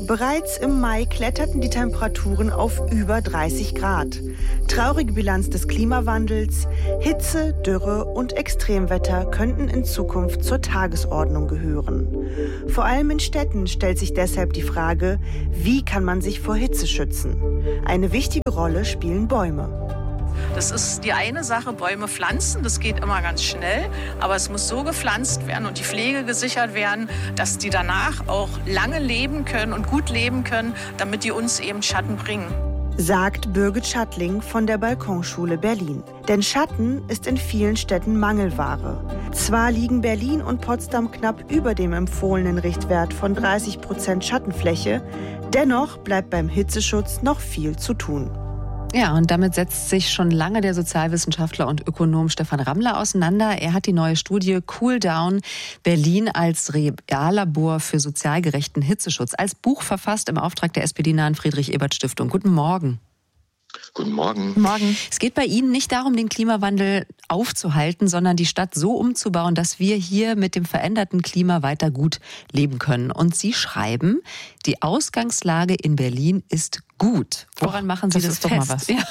Bereits im Mai kletterten die Temperaturen auf über 30 Grad. Traurige Bilanz des Klimawandels, Hitze, Dürre und Extremwetter könnten in Zukunft zur Tagesordnung gehören. Vor allem in Städten stellt sich deshalb die Frage, wie kann man sich vor Hitze schützen? Eine wichtige Rolle spielen Bäume. Das ist die eine Sache, Bäume pflanzen, das geht immer ganz schnell, aber es muss so gepflanzt werden und die Pflege gesichert werden, dass die danach auch lange leben können und gut leben können, damit die uns eben Schatten bringen. Sagt Birgit Schattling von der Balkonschule Berlin. Denn Schatten ist in vielen Städten Mangelware. Zwar liegen Berlin und Potsdam knapp über dem empfohlenen Richtwert von 30% Schattenfläche, dennoch bleibt beim Hitzeschutz noch viel zu tun. Ja, und damit setzt sich schon lange der Sozialwissenschaftler und Ökonom Stefan Rammler auseinander. Er hat die neue Studie Cool Down Berlin als Reallabor für sozialgerechten Hitzeschutz als Buch verfasst im Auftrag der SPD-nahen Friedrich-Ebert-Stiftung. Guten Morgen. Guten Morgen. Morgen. Es geht bei Ihnen nicht darum, den Klimawandel aufzuhalten, sondern die Stadt so umzubauen, dass wir hier mit dem veränderten Klima weiter gut leben können. Und Sie schreiben, die Ausgangslage in Berlin ist gut. Woran machen Sie das fest? Doch mal was. Ja.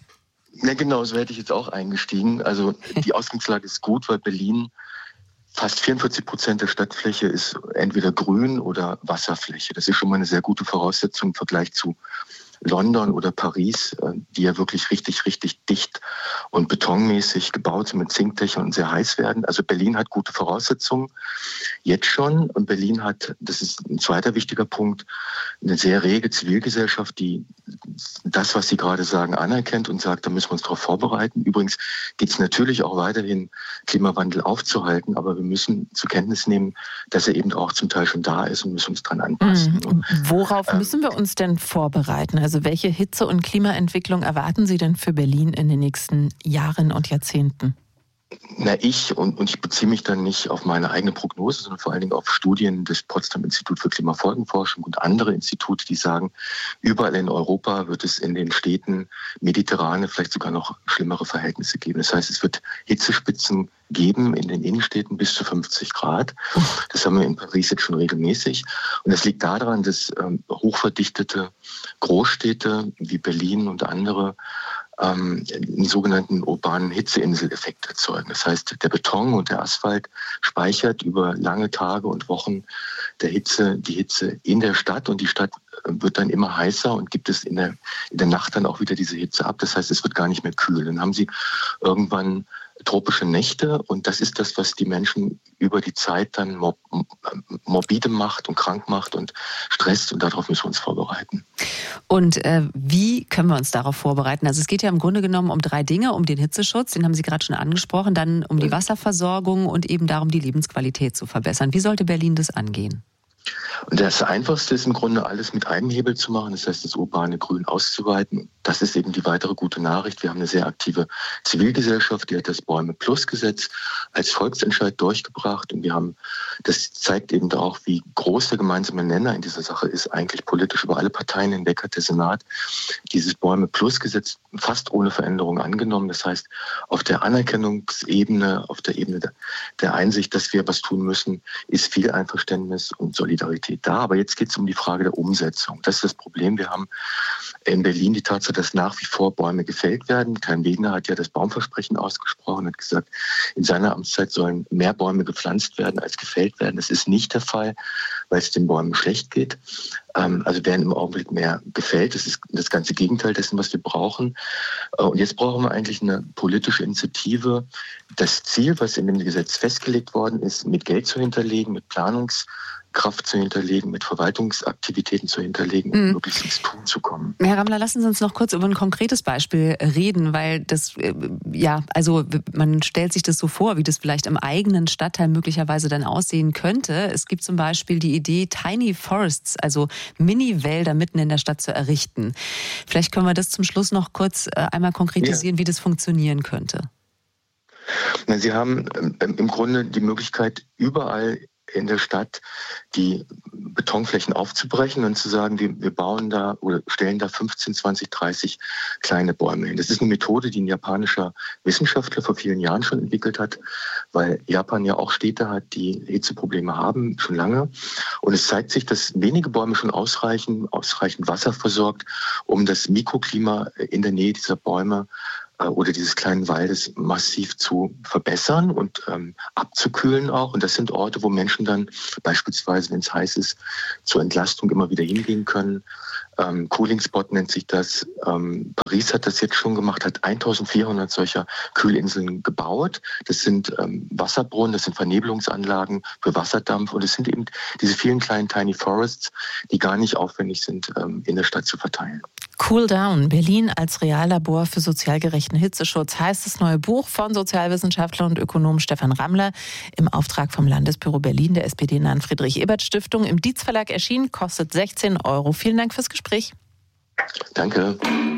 Ja, genau, so hätte ich jetzt auch eingestiegen. Also die Ausgangslage ist gut, weil Berlin fast 44% der Stadtfläche ist entweder Grün oder Wasserfläche. Das ist schon mal eine sehr gute Voraussetzung im Vergleich zu London oder Paris, die ja wirklich richtig dicht und betonmäßig gebaut sind mit Zinkdächern und sehr heiß werden. Also Berlin hat gute Voraussetzungen jetzt schon. Und Berlin hat, das ist ein zweiter wichtiger Punkt, eine sehr rege Zivilgesellschaft, die das, was Sie gerade sagen, anerkennt und sagt, da müssen wir uns darauf vorbereiten. Übrigens geht es natürlich auch weiterhin, Klimawandel aufzuhalten, aber wir müssen zur Kenntnis nehmen, dass er eben auch zum Teil schon da ist und müssen uns dran anpassen. Worauf müssen wir uns denn vorbereiten? Also welche Hitze- und Klimaentwicklung erwarten Sie denn für Berlin in den nächsten Jahren und Jahrzehnten? Ich beziehe mich dann nicht auf meine eigene Prognose, sondern vor allen Dingen auf Studien des Potsdam Institut für Klimafolgenforschung und andere Institute, die sagen, überall in Europa wird es in den Städten mediterrane, vielleicht sogar noch schlimmere Verhältnisse geben. Das heißt, es wird Hitzespitzen geben in den Innenstädten bis zu 50 Grad. Das haben wir in Paris jetzt schon regelmäßig. Und das liegt daran, dass hochverdichtete Großstädte wie Berlin und andere einen sogenannten urbanen Hitzeinsel-Effekt erzeugen. Das heißt, der Beton und der Asphalt speichert über lange Tage und Wochen die Hitze in der Stadt und die Stadt wird dann immer heißer und gibt es in der Nacht dann auch wieder diese Hitze ab. Das heißt, es wird gar nicht mehr kühl. Dann haben Sie irgendwann tropische Nächte und das ist das, was die Menschen über die Zeit dann morbide macht und krank macht und stresst und darauf müssen wir uns vorbereiten. Und wie können wir uns darauf vorbereiten? Also es geht ja im Grunde genommen um 3 Dinge, um den Hitzeschutz, den haben Sie gerade schon angesprochen, dann um die Wasserversorgung und eben darum, die Lebensqualität zu verbessern. Wie sollte Berlin das angehen? Und das Einfachste ist im Grunde alles mit einem Hebel zu machen, das heißt das urbane Grün auszuweiten. Das ist eben die weitere gute Nachricht. Wir haben eine sehr aktive Zivilgesellschaft, die hat das Bäume-Plus-Gesetz als Volksentscheid durchgebracht. Und das zeigt eben auch, wie groß der gemeinsame Nenner in dieser Sache ist. Eigentlich politisch über alle Parteien hinweg hat der Senat dieses Bäume-Plus-Gesetz fast ohne Veränderung angenommen. Das heißt, auf der Anerkennungsebene, auf der Ebene der Einsicht, dass wir was tun müssen, ist viel Einverständnis und Solidarität da. Aber jetzt geht es um die Frage der Umsetzung. Das ist das Problem. Wir haben in Berlin die Tatsache, dass nach wie vor Bäume gefällt werden. Kai Wegner hat ja das Baumversprechen ausgesprochen und hat gesagt, in seiner Amtszeit sollen mehr Bäume gepflanzt werden, als gefällt werden. Das ist nicht der Fall, weil es den Bäumen schlecht geht. Also werden im Augenblick mehr gefällt. Das ist das ganze Gegenteil dessen, was wir brauchen. Und jetzt brauchen wir eigentlich eine politische Initiative. Das Ziel, was in dem Gesetz festgelegt worden ist, mit Geld zu hinterlegen, mit Planungskraft zu hinterlegen, mit Verwaltungsaktivitäten zu hinterlegen, um möglichst ins Tun zu kommen. Herr Rammler, lassen Sie uns noch kurz über ein konkretes Beispiel reden, weil das, also man stellt sich das so vor, wie das vielleicht im eigenen Stadtteil möglicherweise dann aussehen könnte. Es gibt zum Beispiel die Idee, Tiny Forests, also Mini-Wälder mitten in der Stadt zu errichten. Vielleicht können wir das zum Schluss noch kurz einmal konkretisieren, wie das funktionieren könnte. Sie haben im Grunde die Möglichkeit, überall in der Stadt, die Betonflächen aufzubrechen und zu sagen, wir bauen da oder stellen da 15, 20, 30 kleine Bäume hin. Das ist eine Methode, die ein japanischer Wissenschaftler vor vielen Jahren schon entwickelt hat, weil Japan ja auch Städte hat, die Hitzeprobleme haben, schon lange. Und es zeigt sich, dass wenige Bäume schon ausreichend Wasser versorgt, um das Mikroklima in der Nähe dieser Bäume oder dieses kleinen Waldes massiv zu verbessern und abzukühlen auch. Und das sind Orte, wo Menschen dann beispielsweise, wenn es heiß ist, zur Entlastung immer wieder hingehen können. Cooling Spot nennt sich das. Paris hat das jetzt schon gemacht, hat 1400 solcher Kühlinseln gebaut. Das sind Wasserbrunnen, das sind Vernebelungsanlagen für Wasserdampf und es sind eben diese vielen kleinen Tiny Forests, die gar nicht aufwendig sind, in der Stadt zu verteilen. Cool Down, Berlin als Reallabor für sozial gerechten Hitzeschutz heißt das neue Buch von Sozialwissenschaftler und Ökonom Stefan Rammler im Auftrag vom Landesbüro Berlin der SPD-nahen Friedrich-Ebert-Stiftung im Dietz Verlag erschienen, kostet 16 €. Vielen Dank fürs Gespräch. Danke.